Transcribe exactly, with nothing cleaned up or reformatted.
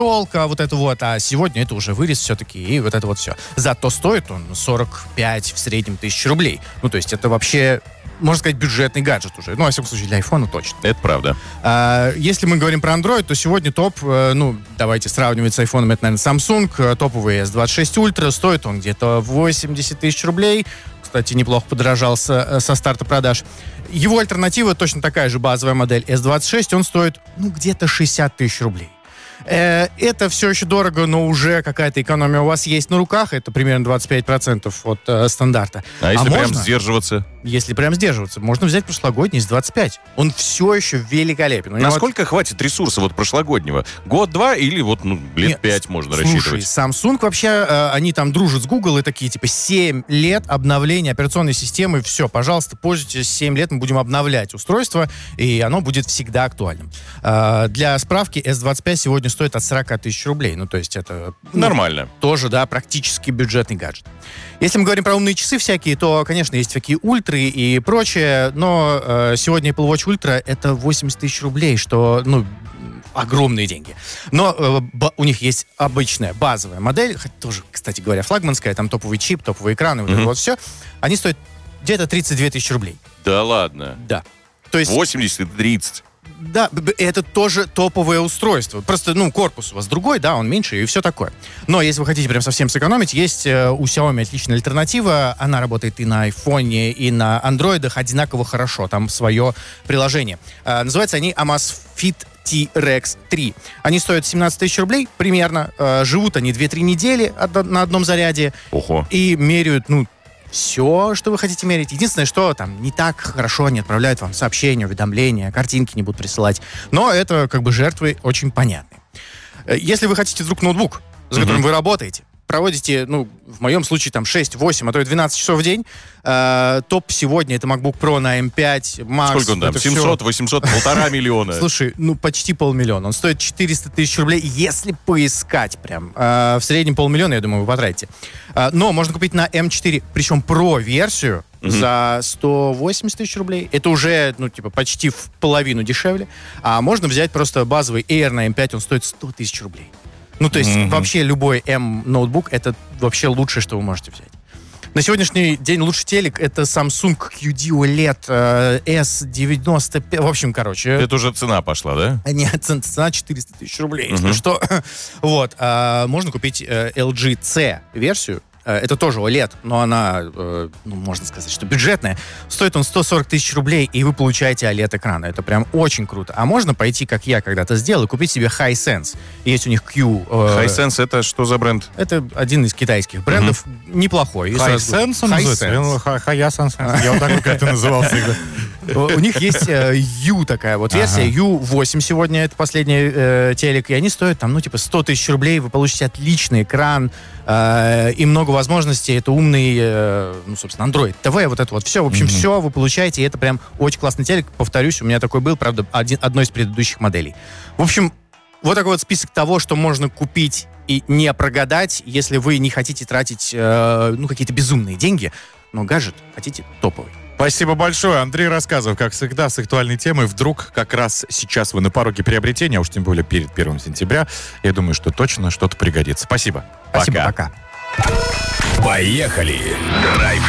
толка, вот это вот, а сегодня это уже вырез все-таки, и вот это вот все. Зато стоит он сорок пять в среднем тысяч рублей. Ну, то есть это вообще, можно сказать, бюджетный гаджет уже. Ну, во всяком случае, для айфона точно. Это правда. А, если мы говорим про Android, то сегодня топ, ну, давайте сравнивать с айфоном, это, наверное, Samsung, топовый эс двадцать шесть Ultra, стоит он где-то восемьдесят тысяч рублей. Кстати, неплохо подорожал со, со старта продаж. Его альтернатива точно такая же базовая модель эс двадцать шесть, он стоит, ну, где-то шестьдесят тысяч рублей. Это все еще дорого, но уже какая-то экономия у вас есть на руках. Это примерно двадцать пять процентов от э, стандарта. А если а прям можно, сдерживаться? Если прям сдерживаться, можно взять прошлогодний с двадцать пять. Он все еще великолепен. Насколько вот... хватит ресурса вот прошлогоднего? Год-два или вот ну, лет Нет, пять можно слушай, рассчитывать? Samsung вообще, э, они там дружат с Google и такие, типа, семь лет обновления операционной системы. Все, пожалуйста, пользуйтесь, семь лет мы будем обновлять устройство, и оно будет всегда актуальным. Э, для справки, эс двадцать пять сегодня стоит от сорок тысяч рублей. Ну, то есть это... Ну, нормально. Тоже, да, практически бюджетный гаджет. Если мы говорим про умные часы всякие, то, конечно, есть всякие ультры и прочее, но э, сегодня Apple Watch Ultra это восемьдесят тысяч рублей, что, ну, огромные деньги. Но э, б- у них есть обычная базовая модель, хоть тоже, кстати говоря, флагманская, там топовый чип, топовые экраны, вот mm-hmm. это вот все. Они стоят где-то тридцать две тысячи рублей. Да ладно? Да. То есть... восемьдесят и тридцать. Да, это тоже топовое устройство. Просто, ну, корпус у вас другой, да, он меньше и все такое. Но если вы хотите прям совсем сэкономить, есть э, у Xiaomi отличная альтернатива. Она работает и на айфоне, и на андроидах одинаково хорошо. Там свое приложение. Э, называются они Amazfit T-Rex три. Они стоят семнадцать тысяч рублей примерно. Э, живут они две-три недели од- на одном заряде. Ого. И меряют, ну, все, что вы хотите мерить. Единственное, что там не так хорошо они отправляют вам сообщения, уведомления, картинки не будут присылать. Но это как бы жертвы очень понятны. Если вы хотите вдруг ноутбук, за которым mm-hmm. вы работаете, проводите, ну, в моем случае, там, шесть-восемь, а то и двенадцать часов в день. Э, топ сегодня — это MacBook Pro на эм пять, Max. Сколько он там? семьсот, восемьсот, полтора миллиона. Слушай, ну, почти полмиллиона. Он стоит четыреста тысяч рублей, если поискать прям. Э, в среднем полмиллиона, я думаю, вы потратите. Э, но можно купить на эм четыре, причем Pro-версию, mm-hmm. за сто восемьдесят тысяч рублей. Это уже, ну, типа, почти в половину дешевле. А можно взять просто базовый Air на эм пять, он стоит сто тысяч рублей. Ну, то есть, mm-hmm. вообще любой M-ноутбук — это вообще лучшее, что вы можете взять. На сегодняшний день лучший телек — это Samsung кью ди о лед э, эс девяносто пять. В общем, короче... Это уже цена пошла, да? Нет, цена четыреста тысяч рублей, mm-hmm. если что. Вот. А, можно купить э, эл джи C-версию. Это тоже о лед, но она, э, ну, можно сказать, что бюджетная. Стоит он сто сорок тысяч рублей, и вы получаете о лед-экран. Это прям очень круто. А можно пойти, как я когда-то сделал, и купить себе Hisense. Есть у них Q. Э, Hisense — это что за бренд? Это один из китайских брендов. Uh-huh. Неплохой. Hisense он называется? Hisense. Я вот так как-то называл всегда. У них есть U такая вот версия. ю восемь сегодня, это последний телек. И они стоят там, ну, типа сто тысяч рублей. Вы получите отличный экран и много возможностей. Это умный, ну, собственно, Android ти ви, вот это вот все. В общем, mm-hmm. все вы получаете, и это прям очень классный телек. Повторюсь, у меня такой был, правда, один, одной из предыдущих моделей. В общем, вот такой вот список того, что можно купить и не прогадать, если вы не хотите тратить, э, ну, какие-то безумные деньги, но гаджет хотите топовый. Спасибо большое. Андрей рассказывал, как всегда, с актуальной темой. Вдруг как раз сейчас вы на пороге приобретения, а уж тем более перед первым сентября. Я думаю, что точно что-то пригодится. Спасибо. Спасибо, пока. Поехали! Драйв